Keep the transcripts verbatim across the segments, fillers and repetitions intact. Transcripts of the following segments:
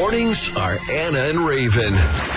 mornings are Anna and Raven.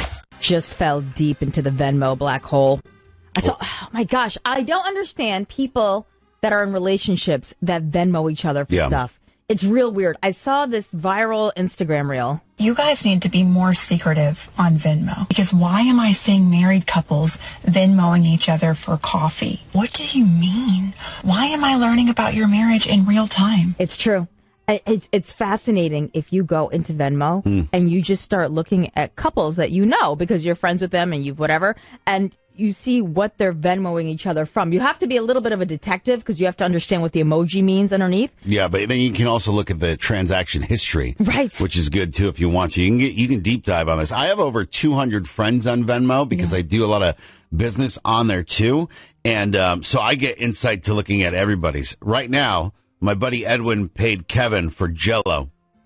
Just fell deep into the Venmo black hole. I saw, oh my gosh, I don't understand people that are in relationships that Venmo each other for Yeah. stuff. It's real weird. I saw this viral Instagram reel. You guys need to be more secretive on Venmo, because why am I seeing married couples Venmoing each other for coffee? What do you mean? Why am I learning about your marriage in real time? It's true. I- It's, it's fascinating if you go into Venmo Hmm. and you just start looking at couples that you know because you're friends with them and you've whatever, and you see what they're Venmoing each other from. You have to be a little bit of a detective because you have to understand what the emoji means underneath. Yeah, but then you can also look at the transaction history, Right. Which is good too if you want to. You can get, you can deep dive on this. I have over two hundred friends on Venmo because Yeah. I do a lot of business on there too, and um, so I get insight to looking at everybody's. Right now, my buddy Edwin paid Kevin for Jell-O.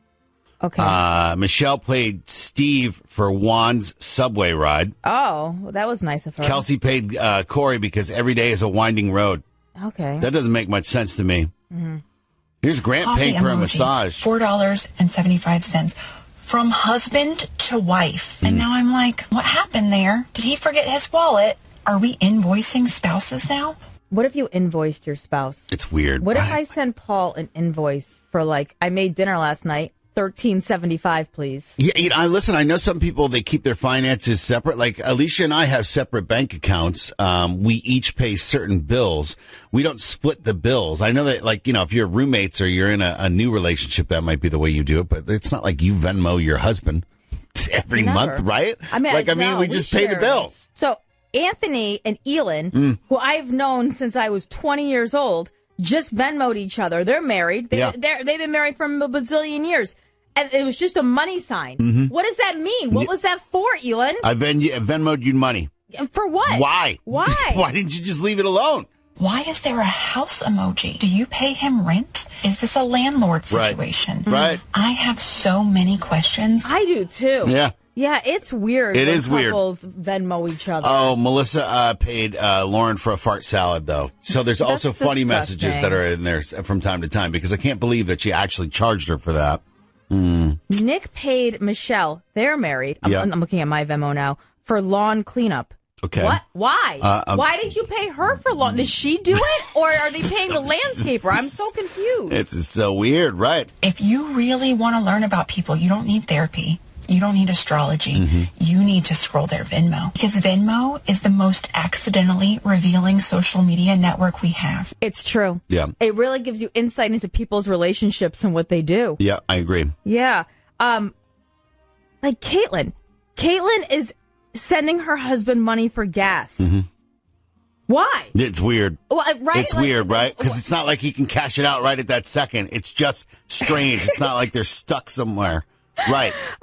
Okay. Uh, Michelle paid Steve for Juan's subway ride. oh, well, that was nice of her. Kelsey paid uh, Corey because every day is a winding road. Okay. That doesn't make much sense to me. Mm-hmm. Here's Grant Coffee paying for a emoji, massage. four dollars and seventy-five cents. From husband to wife. And now I'm like, what happened there? Did he forget his wallet? Are we invoicing spouses now? What if you invoiced your spouse? It's weird. What if right? I send Paul an invoice for, like, I made dinner last night, thirteen seventy-five, please? Yeah, you know, I listen. I know some people, they keep their finances separate. Like Alicia and I have separate bank accounts. Um, we each pay certain bills. We don't split the bills. I know that, like, you know, if you're roommates or you're in a, a new relationship, that might be the way you do it. But it's not like you Venmo your husband every Never. month, right? I mean, like, I mean, no, we just pay the share. bills. So Anthony and Elin, Mm. who I've known since I was twenty years old, just Venmoed each other. They're married. They, Yeah. they're, they've been married for a bazillion years. And it was just a money sign. Mm-hmm. What does that mean? What Yeah. was that for, Elin? I Ven- Venmoed you money. For what? Why? Why? Why didn't you just leave it alone? Why is there a house emoji? Do you pay him rent? Is this a landlord Right. situation? Right. I have so many questions. I do too. Yeah. Yeah, it's weird. It when is weird. couples Venmo each other. Oh, Melissa uh, paid uh, Lauren for a fart salad, though. So there's That's also funny messages disgusting. that are in there from time to time because I can't believe that she actually charged her for that. Mm. Nick paid Michelle. They're married. I'm, Yeah. I'm looking at my Venmo now for lawn cleanup. Okay. What? Why? Uh, um, Why did you pay her for lawn? Did she do it, or are they paying the landscaper? I'm so confused. It's so weird, right? If you really want to learn about people, you don't need therapy. You don't need astrology. Mm-hmm. You need to scroll their Venmo. Because Venmo is the most accidentally revealing social media network we have. It's true. Yeah. It really gives you insight into people's relationships and what they do. Yeah, I agree. Yeah. Um, like Caitlin. Caitlin is sending her husband money for gas. Mm-hmm. Why? It's weird. Well, uh, right? It's Like, weird, right? wh- Because it's not like he can cash it out right at that second. It's just strange. It's not like they're stuck somewhere. Right.